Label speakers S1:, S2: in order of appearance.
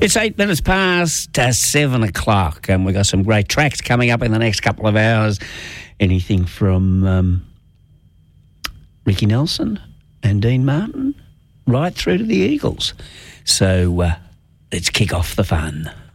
S1: It's 8 minutes past 7 o'clock, and we've got some great tracks coming up in the next couple of hours. Anything from Ricky Nelson and Dean Martin right through to the Eagles. So let's kick off the fun.